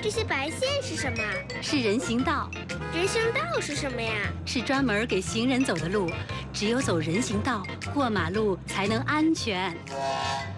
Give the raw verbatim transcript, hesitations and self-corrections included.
这些白线是什么？ 是人行道。 人行道是什么呀？ 是专门给行人走的路，只有走人行道，过马路才能安全。